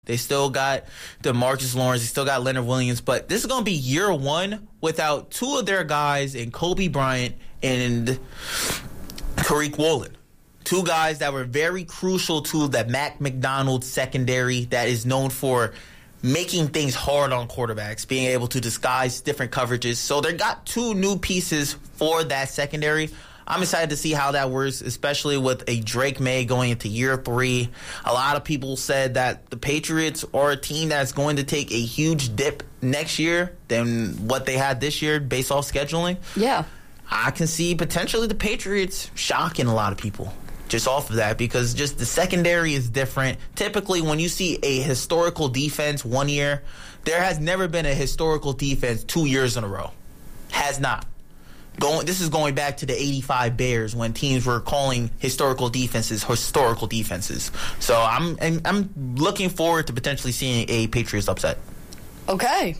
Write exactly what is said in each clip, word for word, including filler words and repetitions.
They still got DeMarcus Lawrence. They still got Leonard Williams. But this is going to be year one without two of their guys in Kobe Bryant and Tariq Woolen. Two guys that were very crucial to the Mac McDonald secondary that is known for making things hard on quarterbacks, being able to disguise different coverages. So they got two new pieces for that secondary. I'm excited to see how that works, especially with a Drake May going into year three. A lot of people said that the Patriots are a team that's going to take a huge dip next year than what they had this year based off scheduling. Yeah. I can see potentially the Patriots shocking a lot of people just off of that, because just the secondary is different. Typically, when you see a historical defense one year, there has never been a historical defense two years in a row. Has not. Going, this is going back to the eighty-five Bears when teams were calling historical defenses historical defenses. So I'm I'm, I'm looking forward to potentially seeing a Patriots upset. Okay.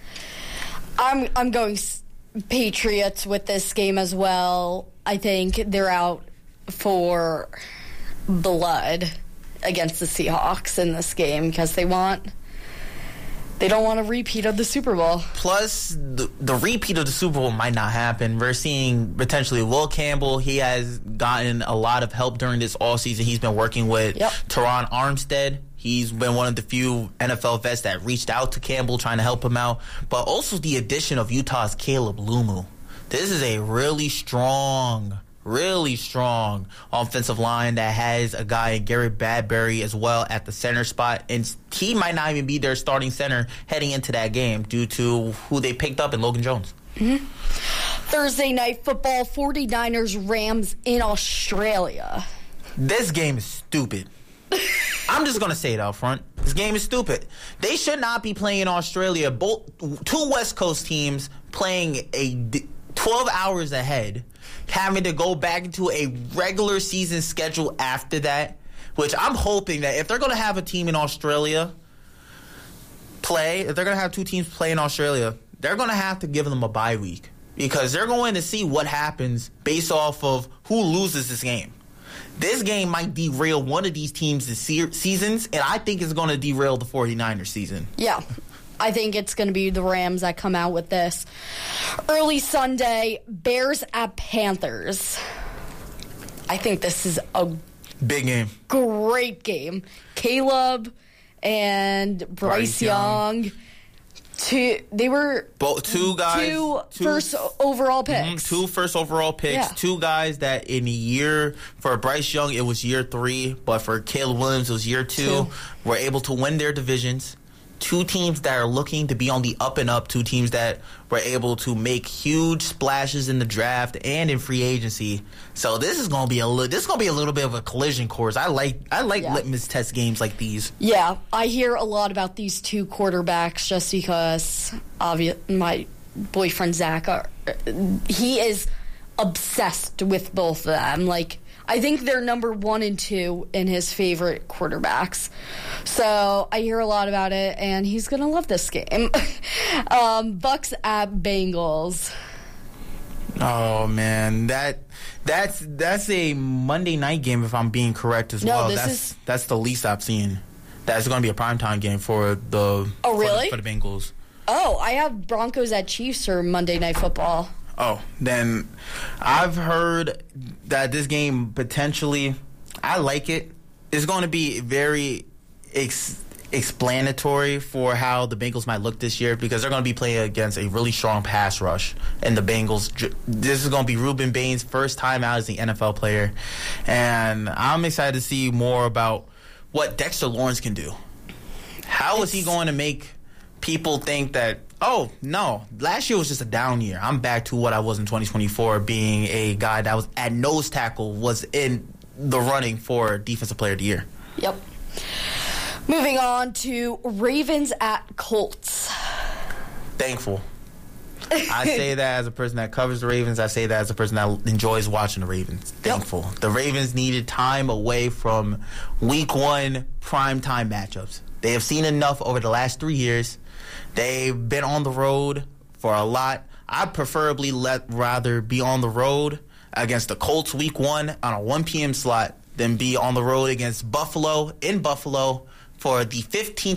I'm I'm going Patriots with this game as well. I think they're out for blood against the Seahawks in this game because they want they don't want a repeat of the Super Bowl. Plus, the, the repeat of the Super Bowl might not happen. We're seeing potentially Will Campbell. He has gotten a lot of help during this offseason. He's been working with yep. Teron Armstead. He's been one of the few N F L vets that reached out to Campbell trying to help him out. But also the addition of Utah's Caleb Lumu. This is a really strong Really strong offensive line that has a guy, Garrett Bradbury, as well at the center spot. And he might not even be their starting center heading into that game due to who they picked up in Logan Jones. Mm-hmm. Thursday night football, 49ers Rams in Australia. This game is stupid. I'm just going to say it out front. This game is stupid. They should not be playing in Australia. Both two West Coast teams playing a twelve hours ahead, having to go back into a regular season schedule after that, which I'm hoping that if they're going to have a team in Australia play, if they're going to have two teams play in Australia, they're going to have to give them a bye week because they're going to see what happens based off of who loses this game. This game might derail one of these teams' se- seasons, and I think it's going to derail the 49ers season. Yeah. I think it's going to be the Rams that come out with this. Early Sunday, Bears at Panthers. I think this is a big game. Great game. Caleb and Bryce, Bryce Young. Young. Two, they were Both, two guys. Two, two first overall picks. Mm-hmm, two first overall picks. Yeah. Two guys that in a year, for Bryce Young, it was year three, but for Caleb Williams, it was year two, two. Were able to win their divisions. Two teams that are looking to be on the up and up. Two teams that were able to make huge splashes in the draft and in free agency. So this is going to be a li- this is going to be a little bit of a collision course. I like I like yeah. litmus test games like these. Yeah, I hear a lot about these two quarterbacks just because obvious my boyfriend Zach, are, he is obsessed with both of them. Like, I think they're number one and two in his favorite quarterbacks. So I hear a lot about it, and he's going to love this game. um, Bucks at Bengals. Oh, man. That that's that's a Monday night game, if I'm being correct as no, well. This that's is... that's the least I've seen. That's going to be a primetime game for the, oh, really? for the, for the Bengals. Oh, I have Broncos at Chiefs for Monday Night Football. Oh, then I've heard that this game potentially, I like it. It's going to be very ex- explanatory for how the Bengals might look this year because they're going to be playing against a really strong pass rush. And the Bengals, this is going to be Ruben Bain's first time out as an N F L player. And I'm excited to see more about what Dexter Lawrence can do. How it's, is he going to make people think that, oh, no, last year was just a down year. I'm back to what I was in twenty twenty-four, being a guy that was at nose tackle, was in the running for Defensive Player of the Year. Yep. Moving on to Ravens at Colts. Thankful. I say that as a person that covers the Ravens. I say that as a person that enjoys watching the Ravens. Thankful. Yep. The Ravens needed time away from week one primetime matchups. They have seen enough over the last three years. They've been on the road for a lot. I'd preferably let rather be on the road against the Colts week one on a one p.m. slot than be on the road against Buffalo in Buffalo for the fifteenth